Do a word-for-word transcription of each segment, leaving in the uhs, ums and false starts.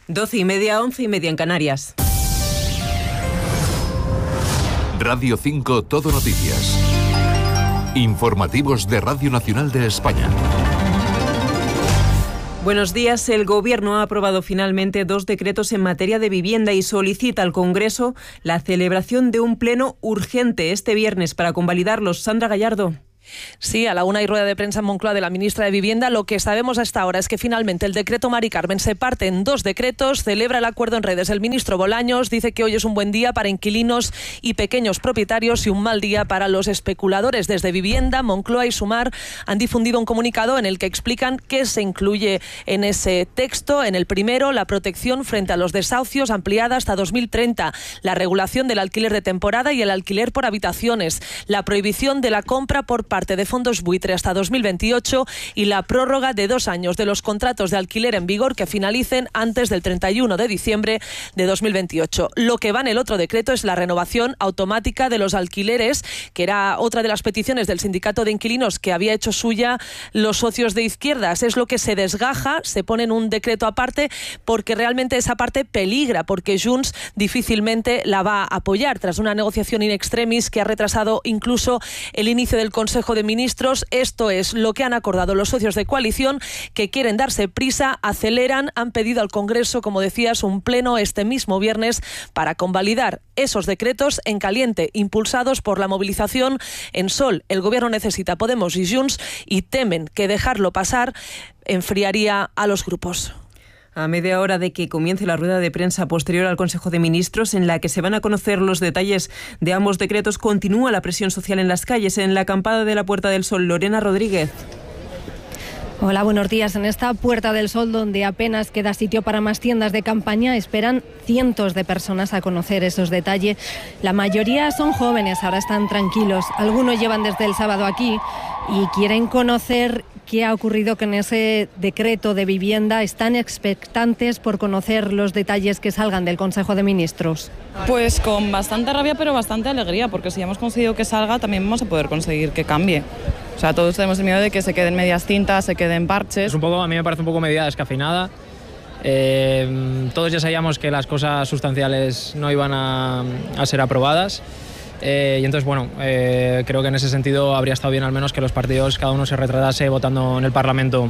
Doce y media, once y media en Canarias. Radio cinco Todo Noticias. Informativos de Radio Nacional de España. Buenos días. El Gobierno ha aprobado finalmente dos decretos en materia de vivienda y solicita al Congreso la celebración de un pleno urgente este viernes para convalidarlos. Sandra Gallardo. Sí, a la una hay rueda de prensa en Moncloa de la ministra de Vivienda. Lo que sabemos hasta ahora es que finalmente el decreto Mari Carmen se parte en dos decretos. Celebra el acuerdo en redes el ministro Bolaños. Dice que hoy es un buen día para inquilinos y pequeños propietarios y un mal día para los especuladores. Desde Vivienda, Moncloa y Sumar han difundido un comunicado en el que explican qué se incluye en ese texto. En el primero, la protección frente a los desahucios ampliada hasta dos mil treinta, la regulación del alquiler de temporada y el alquiler por habitaciones, la prohibición de la compra por parte de fondos buitre hasta dos mil veintiocho y la prórroga de dos años de los contratos de alquiler en vigor que finalicen antes del treinta y uno de diciembre de dos mil veintiocho. Lo que va en el otro decreto es la renovación automática de los alquileres, que era otra de las peticiones del sindicato de inquilinos que había hecho suya los socios de izquierdas. Es lo que se desgaja, se pone en un decreto aparte, porque realmente esa parte peligra, porque Junts difícilmente la va a apoyar tras una negociación in extremis que ha retrasado incluso el inicio del Consejo de Ministros. Esto es lo que han acordado los socios de coalición, que quieren darse prisa, aceleran, han pedido al Congreso, como decías, un pleno este mismo viernes para convalidar esos decretos en caliente, impulsados por la movilización en Sol. El Gobierno necesita Podemos y Junts y temen que dejarlo pasar enfriaría a los grupos. A media hora de que comience la rueda de prensa posterior al Consejo de Ministros, en la que se van a conocer los detalles de ambos decretos, continúa la presión social en las calles. En la acampada de la Puerta del Sol, Lorena Rodríguez. Hola, buenos días. En esta Puerta del Sol, donde apenas queda sitio para más tiendas de campaña, esperan cientos de personas a conocer esos detalles. La mayoría son jóvenes, ahora están tranquilos. Algunos llevan desde el sábado aquí y quieren conocer qué ha ocurrido con ese decreto de vivienda. Están expectantes por conocer los detalles que salgan del Consejo de Ministros. Pues con bastante rabia, pero bastante alegría, porque si ya hemos conseguido que salga, también vamos a poder conseguir que cambie. O sea, todos tenemos el miedo de que se queden medias tintas, se queden parches. Es un poco, a mí me parece un poco medida descafeinada. Eh, todos ya sabíamos que las cosas sustanciales no iban a, a ser aprobadas. Eh, y entonces, bueno, eh, creo que en ese sentido habría estado bien al menos que los partidos, cada uno se retratase votando en el Parlamento.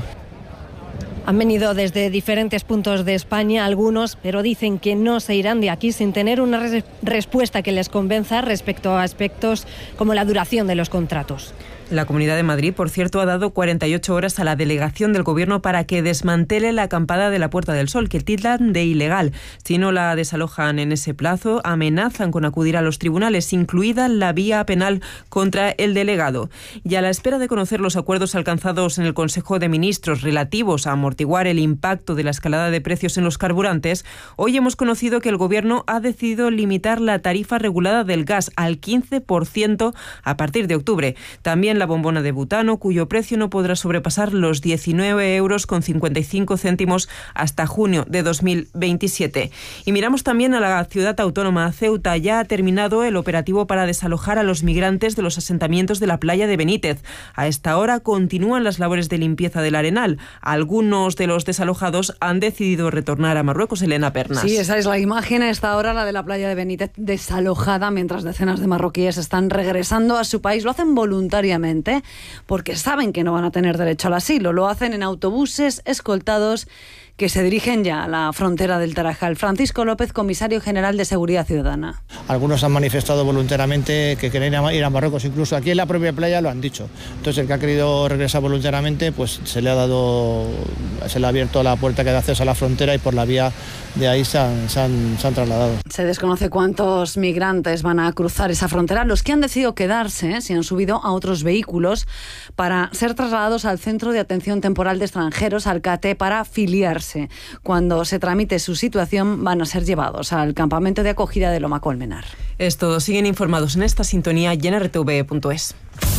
Han venido desde diferentes puntos de España algunos, pero dicen que no se irán de aquí sin tener una res- respuesta que les convenza respecto a aspectos como la duración de los contratos. La Comunidad de Madrid, por cierto, ha dado cuarenta y ocho horas a la delegación del Gobierno para que desmantele la acampada de la Puerta del Sol, que tildan de ilegal. Si no la desalojan en ese plazo, amenazan con acudir a los tribunales, incluida la vía penal contra el delegado. Y a la espera de conocer los acuerdos alcanzados en el Consejo de Ministros relativos a amortiguar el impacto de la escalada de precios en los carburantes, hoy hemos conocido que el Gobierno ha decidido limitar la tarifa regulada del gas al quince por ciento a partir de octubre. También la bombona de butano, cuyo precio no podrá sobrepasar los diecinueve euros con cincuenta y cinco céntimos hasta junio de dos mil veintisiete. Y miramos también a la ciudad autónoma. Ceuta ya ha terminado el operativo para desalojar a los migrantes de los asentamientos de la playa de Benítez. A esta hora continúan las labores de limpieza del Arenal. Algunos de los desalojados han decidido retornar a Marruecos. Elena Pernas. Sí, esa es la imagen a esta hora, la de la playa de Benítez desalojada, mientras decenas de marroquíes están regresando a su país. Lo hacen voluntariamente, porque saben que no van a tener derecho al asilo. Lo hacen en autobuses escoltados que se dirigen ya a la frontera del Tarajal. Francisco López, comisario general de Seguridad Ciudadana. Algunos han manifestado voluntariamente que quieren ir a Marruecos, incluso aquí en la propia playa lo han dicho. Entonces el que ha querido regresar voluntariamente, pues se le ha dado, se le ha abierto la puerta que da acceso a la frontera y por la vía de ahí se han, se han, se han trasladado. Se desconoce cuántos migrantes van a cruzar esa frontera. Los que han decidido quedarse se han subido a otros vehículos para ser trasladados al Centro de Atención Temporal de Extranjeros, al C A T E, para afiliarse. Cuando se tramite su situación, van a ser llevados al campamento de acogida de Loma Colmenar. Es todo. Siguen informados en esta sintonía y en r t v punto es.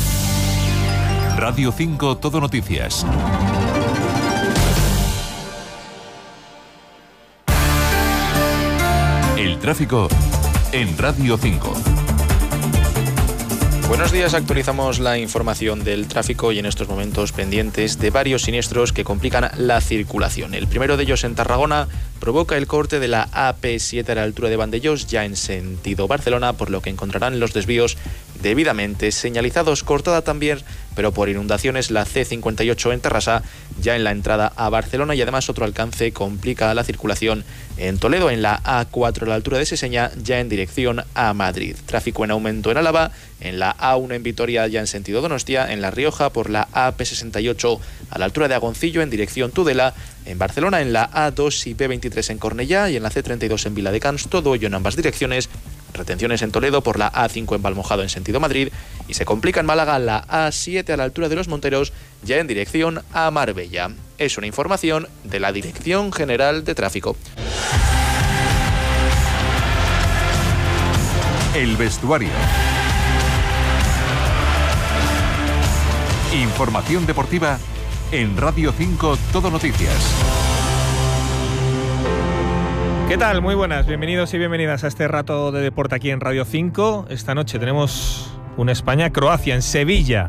Radio cinco Todo Noticias. El tráfico en Radio cinco. Buenos días, actualizamos la información del tráfico y en estos momentos pendientes de varios siniestros que complican la circulación. El primero de ellos en Tarragona provoca el corte de la A P siete a la altura de Vandellós, ya en sentido Barcelona, por lo que encontrarán los desvíos debidamente señalizados. Cortada también, pero por inundaciones, la C cincuenta y ocho en Terrassa, ya en la entrada a Barcelona, y además otro alcance complica la circulación en Toledo, en la A cuatro a la altura de Seseña, ya en dirección a Madrid. Tráfico en aumento en Álava, en la A uno en Vitoria, ya en sentido Donostia, en La Rioja por la A P sesenta y ocho a la altura de Agoncillo, en dirección Tudela, en Barcelona en la A dos y B veintitrés en Cornellá y en la C treinta y dos en Viladecans, todo ello en ambas direcciones. Retenciones en Toledo por la A cinco en Valmojado en sentido Madrid, y se complica en Málaga la A siete a la altura de Los Monteros, ya en dirección a Marbella. Es una información de la Dirección General de Tráfico. El vestuario. Información deportiva en Radio cinco Todo Noticias. ¿Qué tal? Muy buenas, bienvenidos y bienvenidas a este rato de deporte aquí en Radio cinco. Esta noche tenemos un España-Croacia en Sevilla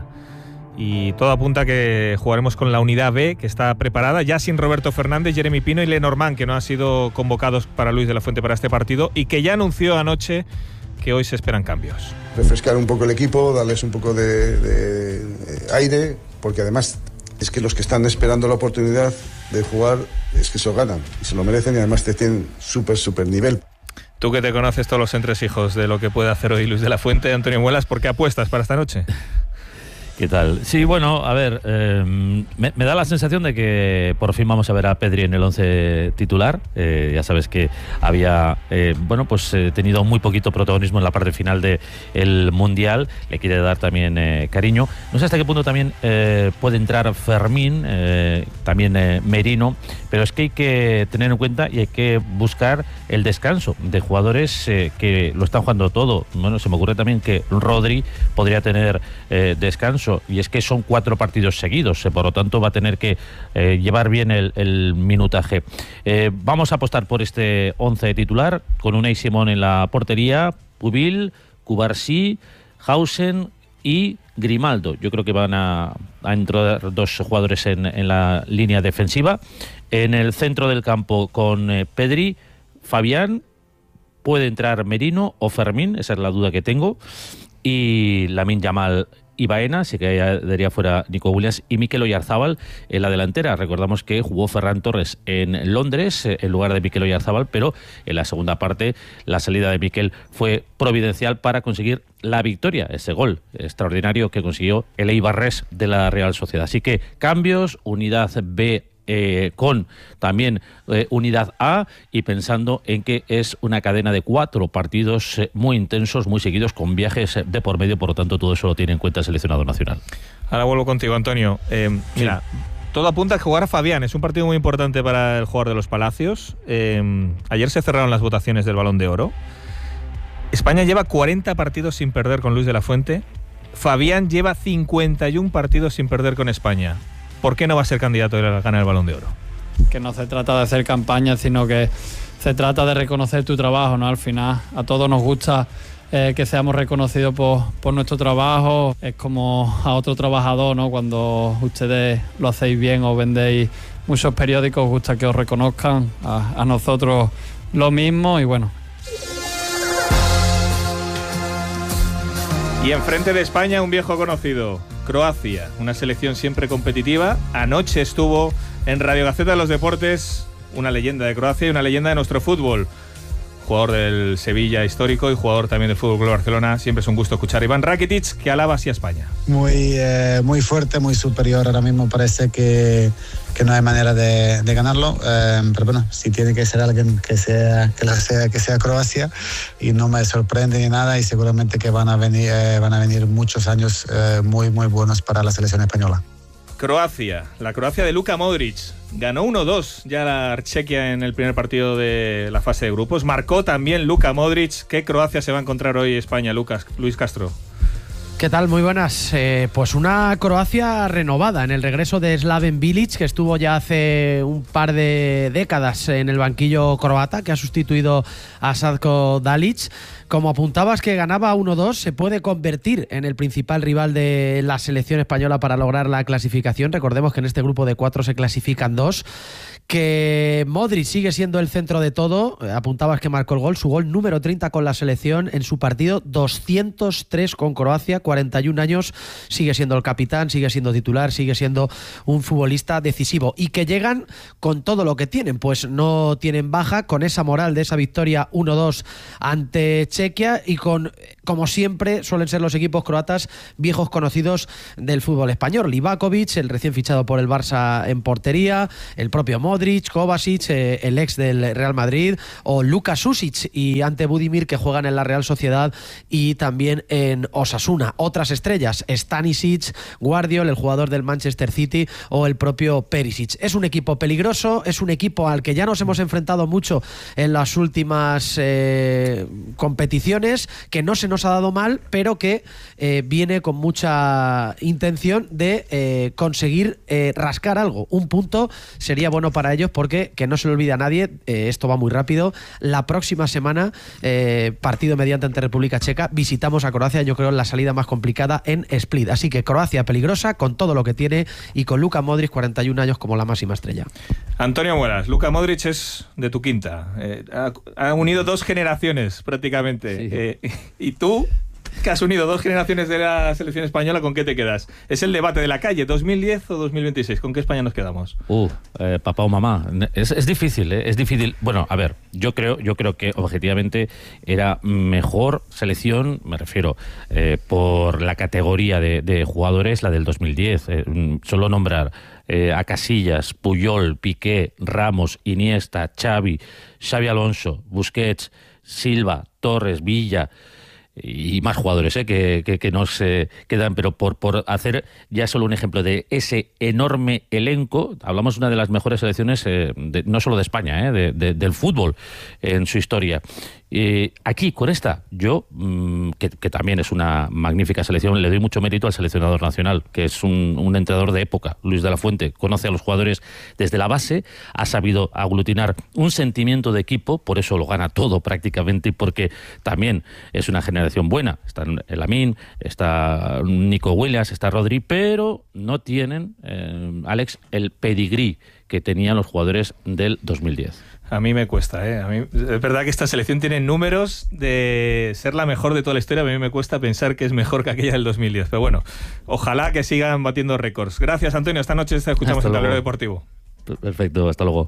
y todo apunta a que jugaremos con la unidad B, que está preparada, ya sin Roberto Fernández, Jeremy Pino y Lenormand, que no han sido convocados para Luis de la Fuente para este partido y que ya anunció anoche que hoy se esperan cambios. Refrescar un poco el equipo, darles un poco de, de, de aire, porque además es que los que están esperando la oportunidad de jugar es que se lo ganan y se lo merecen, y además te tienen súper, súper nivel. Tú que te conoces todos los entresijos de lo que puede hacer hoy Luis de la Fuente, Antonio Muelas, ¿por qué apuestas para esta noche? ¿Qué tal? Sí, bueno, a ver, eh, me, me da la sensación de que por fin vamos a ver a Pedri en el once titular. Eh, ya sabes que había, eh, bueno, pues eh, tenido muy poquito protagonismo en la parte final del Mundial. Le quiere dar también eh, cariño. No sé hasta qué punto también eh, puede entrar Fermín, eh, también eh, Merino, pero es que hay que tener en cuenta y hay que buscar el descanso de jugadores eh, que lo están jugando todo. Bueno, se me ocurre también que Rodri podría tener eh, descanso, y es que son cuatro partidos seguidos, eh, por lo tanto va a tener que eh, llevar bien el, el minutaje. Eh, vamos a apostar por este once titular, con Unai Simón en la portería, Pubil, Cubarsí, Hausen y Grimaldo. Yo creo que van a, a entrar dos jugadores en, en la línea defensiva. En el centro del campo con eh, Pedri, Fabián, puede entrar Merino o Fermín, esa es la duda que tengo, y Lamine Yamal y Baena, así que ya daría fuera Nico Williams, y Mikel Oyarzábal en la delantera. Recordamos que jugó Ferran Torres en Londres en lugar de Mikel Oyarzábal, pero en la segunda parte la salida de Mikel fue providencial para conseguir la victoria, ese gol extraordinario que consiguió el Eibarres de la Real Sociedad. Así que cambios, unidad B Eh, con también eh, unidad A, y pensando en que es una cadena de cuatro partidos eh, muy intensos, muy seguidos, con viajes eh, de por medio, por lo tanto todo eso lo tiene en cuenta el seleccionado nacional. Ahora vuelvo contigo, Antonio. Eh, mira, sí. Todo apunta a que jugará Fabián, es un partido muy importante para el jugador de los Palacios. Eh, ayer se cerraron las votaciones del Balón de Oro. España lleva cuarenta partidos sin perder con Luis de la Fuente. Fabián lleva cincuenta y uno partidos sin perder con España. ¿Por qué no va a ser candidato a ganar el Balón de Oro? Que no se trata de hacer campaña, sino que se trata de reconocer tu trabajo, ¿no? Al final a todos nos gusta eh, que seamos reconocidos por, por nuestro trabajo. Es como a otro trabajador, ¿no? Cuando ustedes lo hacéis bien o vendéis muchos periódicos, os gusta que os reconozcan. A, a nosotros lo mismo, y bueno. Y enfrente de España, un viejo conocido, Croacia, una selección siempre competitiva. Anoche estuvo en Radio Gaceta de los Deportes una leyenda de Croacia y una leyenda de nuestro fútbol. Jugador del Sevilla histórico y jugador también del Fútbol Club Barcelona. Siempre es un gusto escuchar a Iván Rakitic, que alaba así a España. Muy, eh, muy fuerte, muy superior. Ahora mismo parece que, que no hay manera de, de ganarlo. Eh, pero bueno, si tiene que ser alguien que sea, que sea, que sea Croacia, y no me sorprende ni nada, y seguramente que van a venir, eh, van a venir muchos años eh, muy, muy buenos para la selección española. Croacia, la Croacia de Luka Modric. Ganó uno dos ya la Archequia en el primer partido de la fase de grupos. Marcó también Luka Modric. ¿Qué Croacia se va a encontrar hoy España, Lucas, Luis Castro? ¿Qué tal? Muy buenas. Eh, pues una Croacia renovada en el regreso de Slaven Bilic, que estuvo ya hace un par de décadas en el banquillo croata, que ha sustituido a Sadko Dalic. Como apuntabas, que ganaba uno dos, se puede convertir en el principal rival de la selección española para lograr la clasificación. Recordemos que en este grupo de cuatro se clasifican dos. Que Modric sigue siendo el centro de todo. Apuntabas que marcó el gol, su gol número treinta con la selección en su partido doscientos tres con Croacia, cuarenta y un años, sigue siendo el capitán, sigue siendo titular, sigue siendo un futbolista decisivo. Y que llegan con todo lo que tienen, pues no tienen baja, con esa moral de esa victoria uno dos ante Chequia y con, como siempre suelen ser los equipos croatas, viejos conocidos del fútbol español. Livakovic, el recién fichado por el Barça en portería, el propio Modric, Modric, Kovacic, eh, el ex del Real Madrid, o Luka Susic y Ante Budimir, que juegan en la Real Sociedad y también en Osasuna. Otras estrellas, Stanisic, Guardiol, el jugador del Manchester City, o el propio Perisic. Es un equipo peligroso, es un equipo al que ya nos hemos enfrentado mucho en las últimas eh, competiciones, que no se nos ha dado mal, pero que eh, viene con mucha intención de eh, conseguir eh, rascar algo. Un punto sería bueno para ellos, porque, que no se le olvide a nadie, eh, esto va muy rápido, la próxima semana, eh, partido mediante ante República Checa, visitamos a Croacia, yo creo la salida más complicada en Split, así que Croacia peligrosa con todo lo que tiene y con Luka Modric, cuarenta y un años, como la máxima estrella. Antonio Muelas, Luka Modric es de tu quinta, eh, ha, ha unido dos generaciones prácticamente, sí. eh, y tú, que has unido dos generaciones de la selección española, ¿con qué te quedas? Es el debate de la calle, ¿dos mil diez o dos mil veintiséis? ¿Con qué España nos quedamos? Uh, eh, papá o mamá. Es, es difícil, ¿eh? Es difícil. Bueno, a ver, yo creo, yo creo que objetivamente era mejor selección, me refiero, eh, por la categoría de, de jugadores, la del dos mil diez. Eh, solo nombrar eh, a Casillas, Puyol, Piqué, Ramos, Iniesta, Xavi, Xavi Alonso, Busquets, Silva, Torres, Villa y más jugadores ¿eh? que, que, que nos eh, quedan, pero por, por hacer ya solo un ejemplo de ese enorme elenco, hablamos de una de las mejores selecciones, eh, de, no solo de España, eh, de, de, del fútbol en su historia. Eh, aquí, con esta, yo, mmm, que, que también es una magnífica selección, le doy mucho mérito al seleccionador nacional, que es un, un entrenador de época, Luis de la Fuente, conoce a los jugadores desde la base, ha sabido aglutinar un sentimiento de equipo, por eso lo gana todo prácticamente, y porque también es una generación buena. Está el Lamine, está Nico Williams, está Rodri, pero no tienen, eh, Alex, el pedigrí que tenían los jugadores del dos mil diez. A mí me cuesta, ¿eh? A mí, es verdad que esta selección tiene números de ser la mejor de toda la historia. A mí me cuesta pensar que es mejor que aquella del dos mil diez. Pero bueno, ojalá que sigan batiendo récords. Gracias, Antonio. Esta noche te escuchamos hasta en Tablero Deportivo. Perfecto, hasta luego.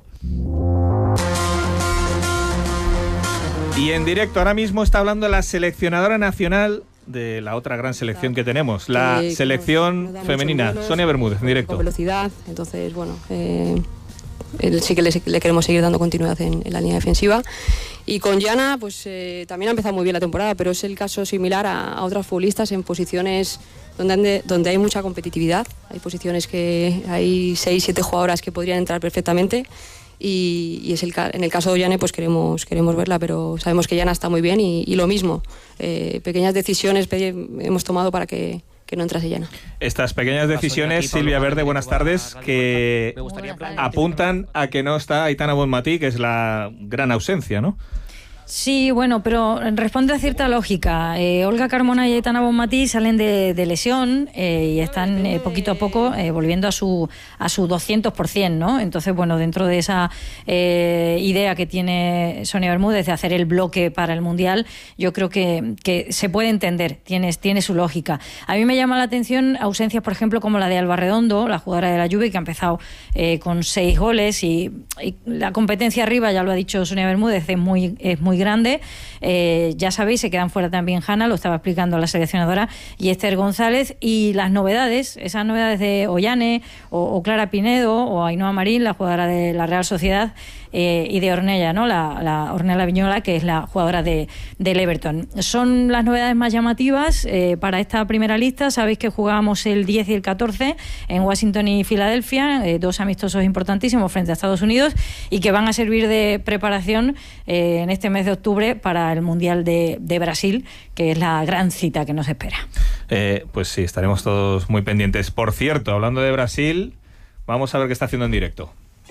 Y en directo ahora mismo está hablando la seleccionadora nacional de la otra gran selección que tenemos, la que, selección femenina. Vuelos, Sonia Bermúdez, en directo. Con velocidad, entonces, bueno... Eh... sí que le, le queremos seguir dando continuidad en, en la línea defensiva. Y con Yana, pues eh, también ha empezado muy bien la temporada, pero es el caso similar a, a otras futbolistas en posiciones donde, ande, donde hay mucha competitividad. Hay posiciones que hay seis, siete jugadoras que podrían entrar perfectamente. Y, y es el, en el caso de Ollane, pues queremos, queremos verla, pero sabemos que Yana está muy bien y, y lo mismo. Eh, pequeñas decisiones hemos tomado para que que no entrase Yana. Estas pequeñas decisiones, Silvia Verde, buenas tardes, que apuntan a que no está Aitana Bonmatí, que es la gran ausencia, ¿no? Sí, bueno, pero responde a cierta lógica. Eh, Olga Carmona y Aitana Bonmatí salen de, de lesión eh, y están eh, poquito a poco eh, volviendo a su a su doscientos por ciento, ¿no? Entonces, bueno, dentro de esa eh, idea que tiene Sonia Bermúdez de hacer el bloque para el Mundial, yo creo que, que se puede entender, tiene, tiene su lógica. A mí me llama la atención ausencias, por ejemplo, como la de Alba Redondo, la jugadora de la Juve, que ha empezado eh, con seis goles y, y la competencia arriba, ya lo ha dicho Sonia Bermúdez, es muy, es muy grande. Eh, ya sabéis, se quedan fuera también Hanna, lo estaba explicando la seleccionadora, y Esther González, y las novedades, esas novedades de Ollane o, o Clara Pinedo o Ainhoa Marín, la jugadora de la Real Sociedad, eh, y de Ornella, ¿no? La, la Ornella Viñola, que es la jugadora de, del Everton. Son las novedades más llamativas eh, para esta primera lista. Sabéis que jugábamos el diez y el catorce en Washington y Filadelfia, eh, dos amistosos importantísimos frente a Estados Unidos, y que van a servir de preparación eh, en este mes de de octubre para el Mundial de, de Brasil, que es la gran cita que nos espera. Eh, pues sí, estaremos todos muy pendientes. Por cierto, hablando de Brasil, vamos a ver qué está haciendo en directo.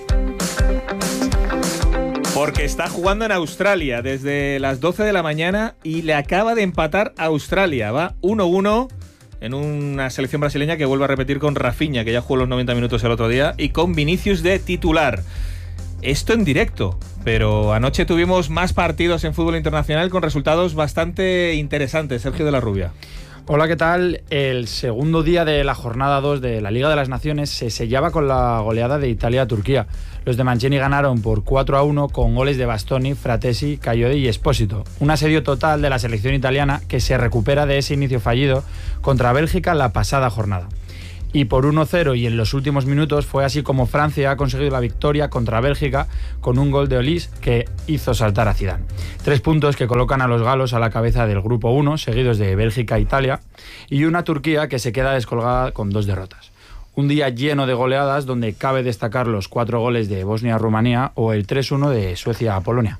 Porque está jugando en Australia desde las doce de la mañana y le acaba de empatar a Australia. Va uno uno en una selección brasileña que vuelve a repetir con Rafinha, que ya jugó los noventa minutos el otro día, y con Vinicius de titular. Esto en directo, pero anoche tuvimos más partidos en fútbol internacional con resultados bastante interesantes. Sergio de la Rubia. Hola, ¿qué tal? El segundo día de la jornada dos de la Liga de las Naciones se sellaba con la goleada de Italia a Turquía. Los de Mancini ganaron por cuatro a uno con goles de Bastoni, Fratesi, Caiode y Espósito. Un asedio total de la selección italiana que se recupera de ese inicio fallido contra Bélgica la pasada jornada. Y por uno cero y en los últimos minutos fue así como Francia ha conseguido la victoria contra Bélgica con un gol de Olise que hizo saltar a Zidane. Tres puntos que colocan a los galos a la cabeza del grupo uno, seguidos de Bélgica e Italia, y una Turquía que se queda descolgada con dos derrotas. Un día lleno de goleadas donde cabe destacar los cuatro goles de Bosnia-Rumanía o el tres uno de Suecia a Polonia.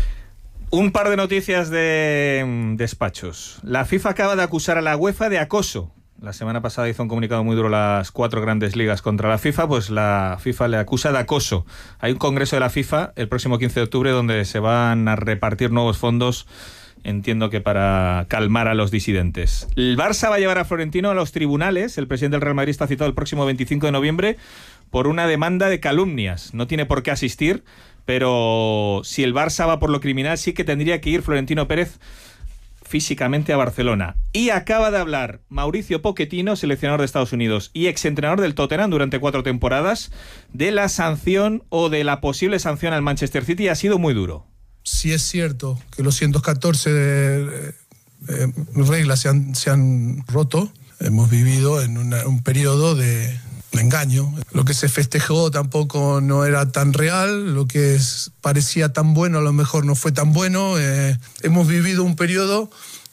Un par de noticias de despachos. La FIFA acaba de acusar a la UEFA de acoso. La semana pasada hizo un comunicado muy duro las cuatro grandes ligas contra la FIFA, pues la FIFA le acusa de acoso. Hay un congreso de la FIFA el próximo quince de octubre donde se van a repartir nuevos fondos, entiendo que para calmar a los disidentes. El Barça va a llevar a Florentino a los tribunales. El presidente del Real Madrid está citado el próximo veinticinco de noviembre por una demanda de calumnias. No tiene por qué asistir, pero si el Barça va por lo criminal, sí que tendría que ir Florentino Pérez físicamente a Barcelona. Y acaba de hablar Mauricio Pochettino, seleccionador de Estados Unidos y exentrenador del Tottenham durante cuatro temporadas, de la sanción o de la posible sanción al Manchester City. Ha sido muy duro. Si es cierto que los ciento catorce eh, eh, reglas se han, se han roto, hemos vivido en una, un periodo de, de engaño. Lo que se festejó tampoco no era tan real, lo que es, parecía tan bueno a lo mejor no fue tan bueno. Eh, hemos vivido un periodo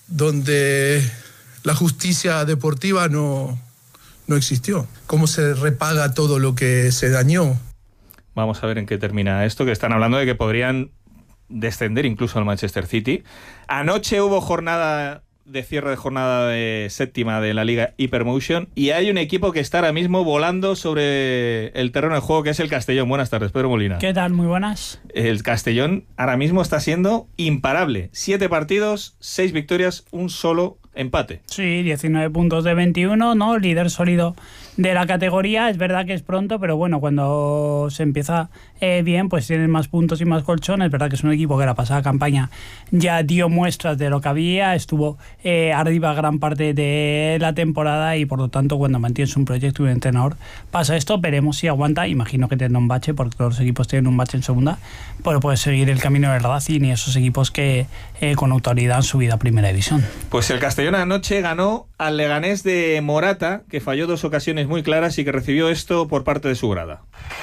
donde la justicia deportiva no, no existió. ¿Cómo se repaga todo lo que se dañó? Vamos a ver en qué termina esto, que están hablando de que podrían descender incluso al Manchester City. Anoche hubo jornada de cierre de jornada de séptima de la Liga Hypermotion y hay un equipo que está ahora mismo volando sobre el terreno de juego, que es el Castellón. Buenas tardes, Pedro Molina. ¿Qué tal? Muy buenas. El Castellón ahora mismo está siendo imparable. Siete partidos, seis victorias, un solo empate. Sí, diecinueve puntos de veintiuno, ¿no? Líder sólido de la categoría. Es verdad que es pronto, pero bueno, cuando se empieza eh, bien, pues tienen más puntos y más colchón. Es verdad que es un equipo que la pasada campaña ya dio muestras de lo que había, estuvo eh, arriba gran parte de la temporada y por lo tanto cuando mantienes un proyecto y un entrenador pasa esto. Veremos si aguanta. Imagino que tendrá un bache porque todos los equipos tienen un bache en segunda, pero puede seguir el camino del Racing y esos equipos que eh, con autoridad han subido a primera división. Pues el Castellón anoche ganó al Leganés de Morata, que falló dos ocasiones muy claras y que recibió esto por parte de su grada.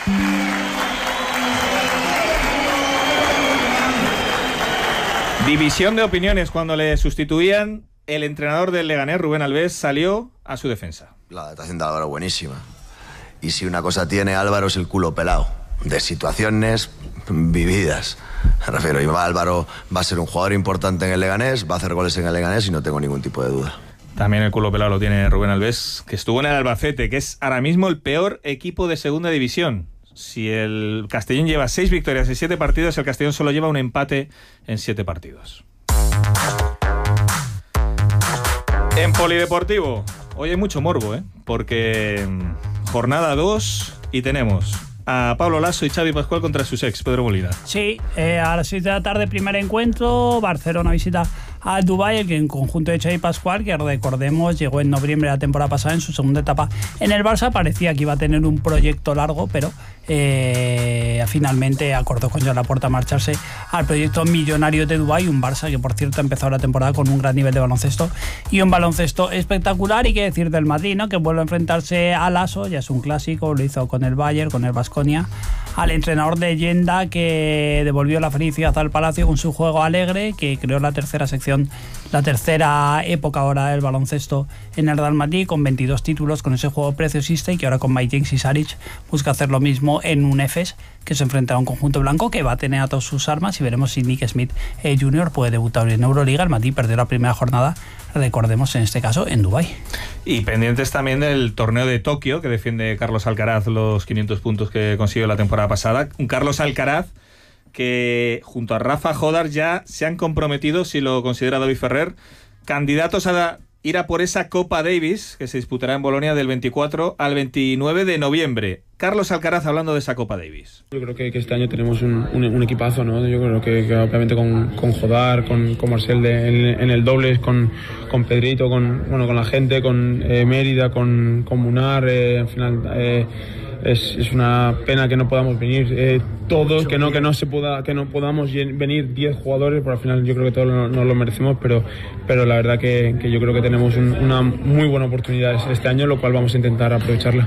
División de opiniones cuando le sustituían. El entrenador del Leganés, Rubén Alves, salió a su defensa. La adaptación de Álvaro buenísima. Y si una cosa tiene Álvaro es el culo pelado, de situaciones vividas. Me refiero, Álvaro va a ser un jugador importante en el Leganés, va a hacer goles en el Leganés y no tengo ningún tipo de duda. También el culo pelado lo tiene Rubén Alves, que estuvo en el Albacete, que es ahora mismo el peor equipo de segunda división. Si el Castellón lleva seis victorias en siete partidos, el Castellón solo lleva un empate en siete partidos. En Polideportivo, hoy hay mucho morbo, ¿eh? Porque jornada dos y tenemos a Pablo Lasso y Xavi Pascual contra sus ex, Pedro Molina. Sí, eh, a las seis de la tarde, primer encuentro. Barcelona visita al Dubái, el que en conjunto de Xavi Pascual, que recordemos llegó en noviembre de la temporada pasada en su segunda etapa en el Barça. Parecía que iba a tener un proyecto largo, pero eh, finalmente acordó con Joan Laporta marcharse al proyecto millonario de Dubái. Un Barça que, por cierto, ha empezado la temporada con un gran nivel de baloncesto y un baloncesto espectacular. Y qué decir del Madrid, ¿no? Que vuelve a enfrentarse a Lasso, ya es un clásico, lo hizo con el Bayern, con el Baskonia, al entrenador de leyenda que devolvió la felicidad al Palacio con su juego alegre, que creó la tercera sección, la tercera época ahora del baloncesto en el Real Madrid, con veintidós títulos, con ese juego preciosista, y que ahora con Mike James y Saric busca hacer lo mismo en un Efes que se enfrentará a un conjunto blanco que va a tener a todas sus armas y veremos si Nick Smith eh, junior puede debutar en Euroliga. El Madrid perdió la primera jornada, recordemos en este caso, en Dubái. Y pendientes también del torneo de Tokio, que defiende Carlos Alcaraz los quinientos puntos que consiguió la temporada pasada. Un Carlos Alcaraz que junto a Rafa Jodar ya se han comprometido, si lo considera David Ferrer, candidatos a ir a por esa Copa Davis que se disputará en Bolonia del veinticuatro al veintinueve de noviembre. Carlos Alcaraz hablando de esa Copa Davis. Yo creo que, que este año tenemos un, un, un equipazo, ¿no? Yo creo que, que obviamente con, con Jodar, con, con Marcel de, en, en el dobles, con, con Pedrito, con, bueno, con la gente, con eh, Mérida, con, con Munar, eh, al final... Eh, Es, es una pena que no podamos venir eh, todos, que no que no se pueda que no podamos venir diez jugadores, pero al final yo creo que todos nos no lo merecemos, pero pero la verdad que, que yo creo que tenemos un, una muy buena oportunidad este año, lo cual vamos a intentar aprovecharla.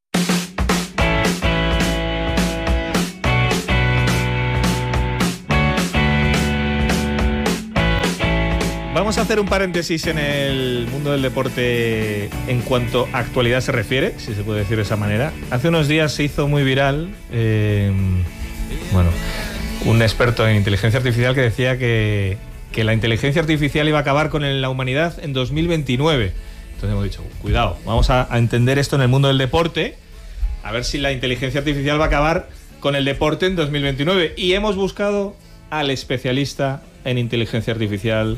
Vamos a hacer un paréntesis en el mundo del deporte en cuanto a actualidad se refiere, si se puede decir de esa manera. Hace unos días se hizo muy viral, eh, bueno, un experto en inteligencia artificial que decía que, que la inteligencia artificial iba a acabar con la humanidad en dos mil veintinueve. Entonces hemos dicho, cuidado, vamos a, a entender esto en el mundo del deporte, a ver si la inteligencia artificial va a acabar con el deporte en dos mil veintinueve. Y hemos buscado al especialista en inteligencia artificial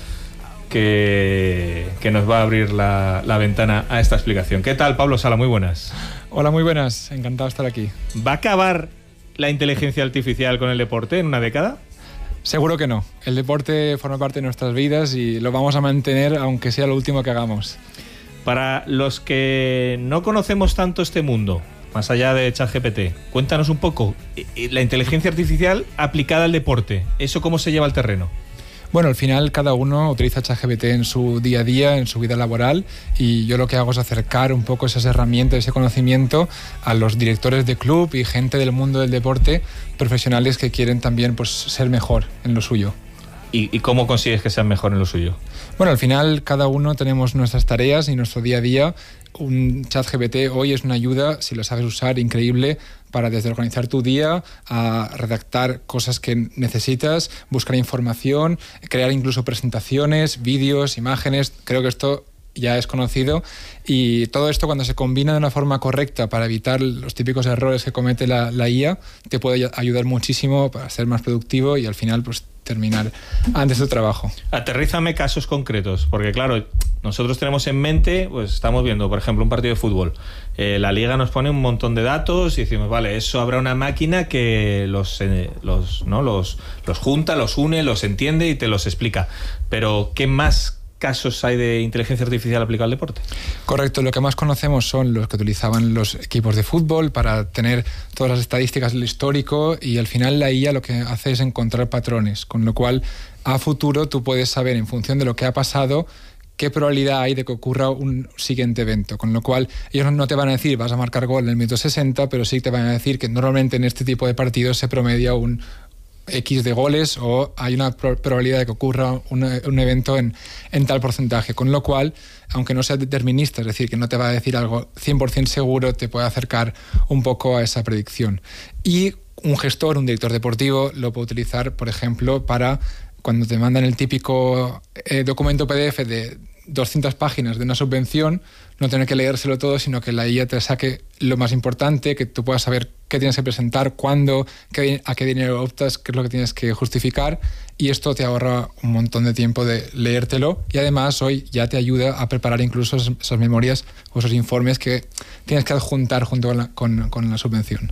Que, que nos va a abrir la, la ventana a esta explicación. ¿Qué tal, Pablo Sala? Muy buenas. Hola, muy buenas. Encantado de estar aquí. ¿Va a acabar la inteligencia artificial con el deporte en una década? Seguro que no. El deporte forma parte de nuestras vidas y lo vamos a mantener aunque sea lo último que hagamos. Para los que no conocemos tanto este mundo, más allá de ChatGPT, cuéntanos un poco la inteligencia artificial aplicada al deporte. ¿Eso cómo se lleva al terreno? Bueno, al final cada uno utiliza ChatGPT en su día a día, en su vida laboral, y yo lo que hago es acercar un poco esas herramientas, ese conocimiento a los directores de club y gente del mundo del deporte, profesionales que quieren también pues, ser mejor en lo suyo. ¿Y, ¿Y cómo consigues que sean mejor en lo suyo? Bueno, al final cada uno tenemos nuestras tareas y nuestro día a día. Un ChatGPT hoy es una ayuda, si lo sabes usar, increíble, para desde organizar tu día a redactar cosas que necesitas, buscar información, crear incluso presentaciones, vídeos, imágenes. Creo que esto ya es conocido y todo esto cuando se combina de una forma correcta para evitar los típicos errores que comete la, la I A, te puede ayudar muchísimo para ser más productivo y al final pues terminar antes tu trabajo. Aterrízame casos concretos, porque claro, nosotros tenemos en mente, pues estamos viendo, por ejemplo, un partido de fútbol. Eh, la liga nos pone un montón de datos y decimos, vale, eso habrá una máquina que los, eh, los, ¿no? los, los junta, los une, los entiende y te los explica. Pero, ¿qué más casos hay de inteligencia artificial aplicada al deporte? Correcto, lo que más conocemos son los que utilizaban los equipos de fútbol para tener todas las estadísticas del histórico y al final la I A lo que hace es encontrar patrones, con lo cual a futuro tú puedes saber en función de lo que ha pasado qué probabilidad hay de que ocurra un siguiente evento, con lo cual ellos no te van a decir vas a marcar gol en el minuto sesenta, pero sí te van a decir que normalmente en este tipo de partidos se promedia un X de goles o hay una probabilidad de que ocurra un, un evento en, en tal porcentaje, con lo cual, aunque no sea determinista, es decir, que no te va a decir algo cien por ciento seguro, te puede acercar un poco a esa predicción. Y un gestor, un director deportivo, lo puede utilizar, por ejemplo, para cuando te mandan el típico eh, documento P D F de doscientas páginas de una subvención, no tener que leérselo todo, sino que la I A te saque lo más importante, que tú puedas saber qué tienes que presentar, cuándo, qué, a qué dinero optas, qué es lo que tienes que justificar, y esto te ahorra un montón de tiempo de leértelo y además hoy ya te ayuda a preparar incluso esas, esas memorias o esos informes que tienes que adjuntar junto con la, con, con la subvención.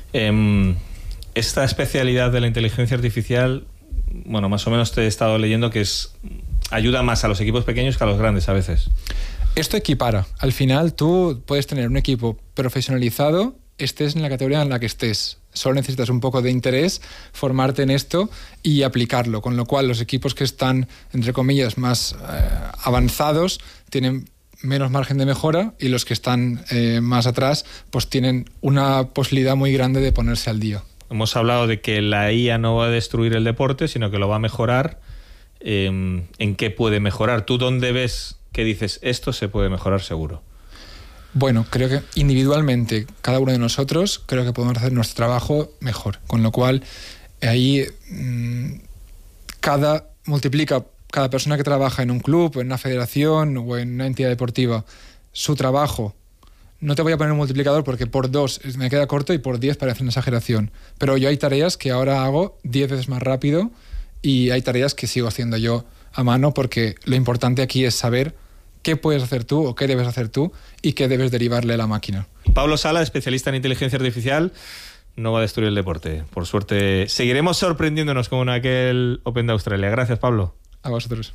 Eh, esta especialidad de la inteligencia artificial, bueno, más o menos te he estado leyendo que es ayuda más a los equipos pequeños que a los grandes a veces. Esto equipara. Al final tú puedes tener un equipo profesionalizado, estés en la categoría en la que estés. Solo necesitas un poco de interés, formarte en esto y aplicarlo. Con lo cual los equipos que están, entre comillas, más eh, avanzados tienen menos margen de mejora y los que están eh, más atrás pues tienen una posibilidad muy grande de ponerse al día. Hemos hablado de que la I A no va a destruir el deporte, sino que lo va a mejorar. Eh, ¿En qué puede mejorar? ¿Tú dónde ves que dices esto se puede mejorar seguro? Bueno, creo que individualmente, cada uno de nosotros, creo que podemos hacer nuestro trabajo mejor. Con lo cual, ahí mmm, cada multiplica cada persona que trabaja en un club, en una federación o en una entidad deportiva, su trabajo. No te voy a poner un multiplicador porque por dos me queda corto y por diez parece una exageración. Pero yo hay tareas que ahora hago diez veces más rápido y hay tareas que sigo haciendo yo a mano, porque lo importante aquí es saber qué puedes hacer tú o qué debes hacer tú y qué debes derivarle a la máquina. Pablo Sala, especialista en inteligencia artificial, no va a destruir el deporte. Por suerte, seguiremos sorprendiéndonos como en aquel Open de Australia. Gracias, Pablo. A vosotros.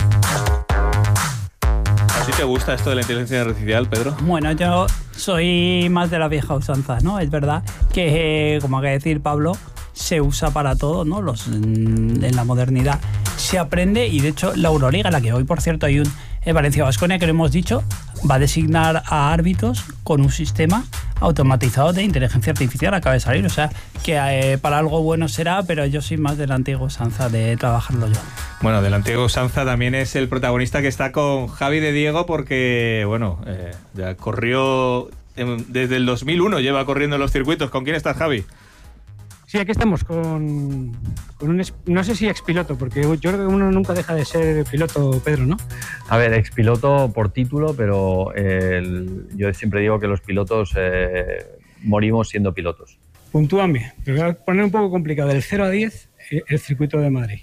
¿A ti te gusta esto de la inteligencia artificial, Pedro? Bueno, yo soy más de la vieja usanza, ¿no? Es verdad que, eh, como acaba de decir Pablo, se usa para todo, ¿no? Los, en la modernidad se aprende, y de hecho la Euroliga, en la que hoy, por cierto, hay un eh, Valencia-Baskonia, que lo hemos dicho, va a designar a árbitros con un sistema automatizado de inteligencia artificial, acaba de salir. O sea, que eh, para algo bueno será, pero yo soy más de la antigua usanza de trabajarlo yo. Bueno, del antiguo usanza también es el protagonista que está con Javi de Diego, porque, bueno, eh, ya corrió en, desde el dos mil uno, lleva corriendo en los circuitos. ¿Con quién estás, Javi? Sí, aquí estamos con, con un, no sé si expiloto, porque yo creo que uno nunca deja de ser piloto, Pedro, ¿no? A ver, expiloto por título, pero el, yo siempre digo que los pilotos eh, morimos siendo pilotos. Puntúame, pero voy a poner un poco complicado, del cero a diez, el circuito de Madrid.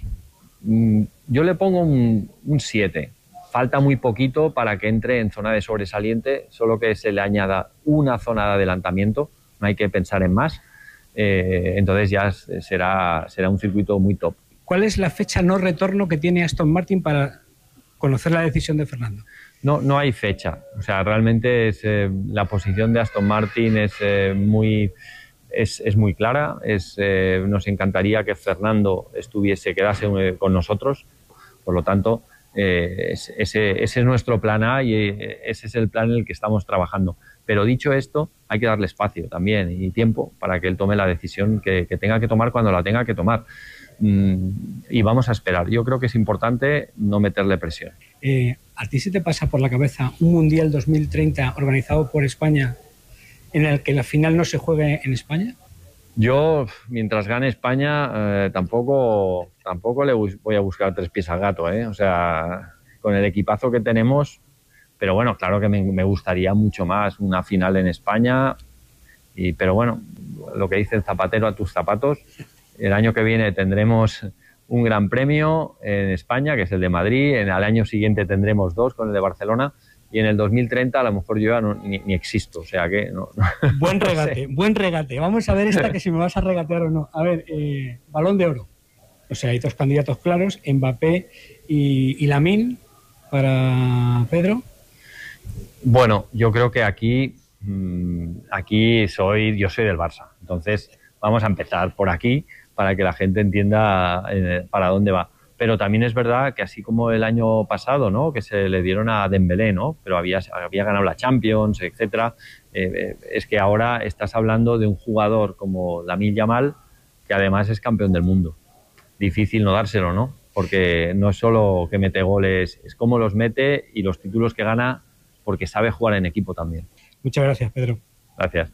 Yo le pongo un siete. Falta muy poquito para que entre en zona de sobresaliente, solo que se le añada una zona de adelantamiento, no hay que pensar en más. Eh, entonces ya será, será un circuito muy top. ¿Cuál es la fecha no retorno que tiene Aston Martin para conocer la decisión de Fernando? No, no hay fecha. O sea, realmente es, eh, la posición de Aston Martin es, eh, muy, es, es muy clara. Es, eh, nos encantaría que Fernando estuviese, quedase con nosotros. Por lo tanto, eh, es, ese, ese es nuestro plan A y ese es el plan en el que estamos trabajando. Pero dicho esto, hay que darle espacio también y tiempo para que él tome la decisión que, que tenga que tomar cuando la tenga que tomar. Mm, y vamos a esperar. Yo creo que es importante no meterle presión. Eh, ¿A ti se te pasa por la cabeza un Mundial dos mil treinta organizado por España en el que la final no se juegue en España? Yo, mientras gane España, eh, tampoco, tampoco le voy a buscar tres pies al gato, ¿eh? O sea, con el equipazo que tenemos... Pero bueno, claro que me, me gustaría mucho más una final en España. Y, pero bueno, lo que dice el zapatero a tus zapatos, el año que viene tendremos un gran premio en España, que es el de Madrid. En el año siguiente tendremos dos con el de Barcelona. Y en el dos mil treinta a lo mejor yo ya no, ni, ni existo. O sea que... No, no, buen no regate, sé. buen regate. Vamos a ver esta, que si me vas a regatear o no. A ver, eh, Balón de Oro. O sea, hay dos candidatos claros, Mbappé y, y Lamine para Pedro. Bueno, yo creo que aquí, aquí soy, yo soy del Barça. Entonces, vamos a empezar por aquí para que la gente entienda eh, para dónde va. Pero también es verdad que así como el año pasado, ¿no?, que se le dieron a Dembélé, ¿no?, pero había, había ganado la Champions, etcétera, eh, es que ahora estás hablando de un jugador como Lamine Yamal, que además es campeón del mundo. Difícil no dárselo, ¿no? Porque no es solo que mete goles, es cómo los mete y los títulos que gana, porque sabe jugar en equipo también. Muchas gracias, Pedro. Gracias.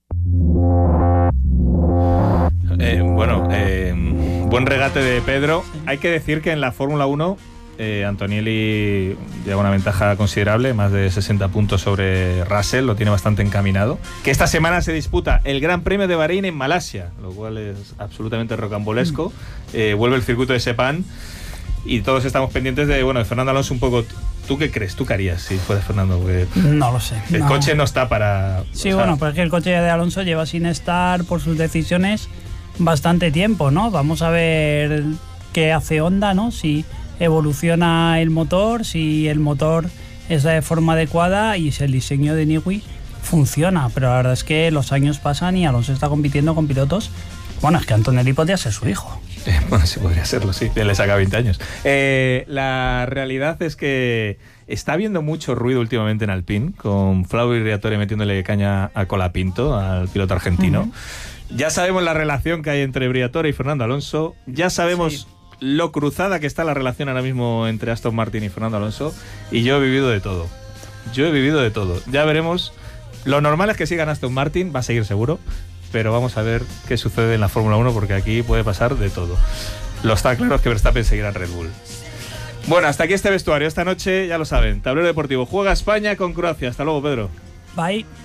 Eh, bueno, eh, buen regate de Pedro. Hay que decir que en la Fórmula uno eh, Antonielli lleva una ventaja considerable, más de sesenta puntos sobre Russell, lo tiene bastante encaminado. Que esta semana se disputa el Gran Premio de Bahrein en Malasia, lo cual es absolutamente rocambolesco. Eh, vuelve el circuito de Sepang y todos estamos pendientes de, bueno, de Fernando Alonso un poco. ¿Tú qué crees? ¿Tú qué harías si fueras Fernando? Porque no lo sé. El no. coche no está para... Sí, o sea, bueno, pues es que el coche de Alonso lleva sin estar por sus decisiones bastante tiempo, ¿no? Vamos a ver qué hace Honda, ¿no? Si evoluciona el motor, si el motor es de forma adecuada y si el diseño de Newey funciona. Pero la verdad es que los años pasan y Alonso está compitiendo con pilotos. Bueno, es que Antonelli podría ser su hijo. Eh, bueno, sí podría serlo, sí. Él le saca veinte años. Eh, la realidad es que está habiendo mucho ruido últimamente en Alpine, con Flavio Briatore metiéndole caña a Colapinto, al piloto argentino. Uh-huh. Ya sabemos la relación que hay entre Briatore y Fernando Alonso. Ya sabemos sí. lo cruzada que está la relación ahora mismo entre Aston Martin y Fernando Alonso. Y yo he vivido de todo. Yo he vivido de todo. Ya veremos Lo normal es que sigan Aston Martin, va a seguir seguro, pero vamos a ver qué sucede en la Fórmula uno, porque aquí puede pasar de todo. Lo está claro es que Verstappen seguirá en Red Bull. Bueno, hasta aquí este vestuario. Esta noche, ya lo saben, Tablero Deportivo juega España con Croacia. Hasta luego, Pedro. Bye.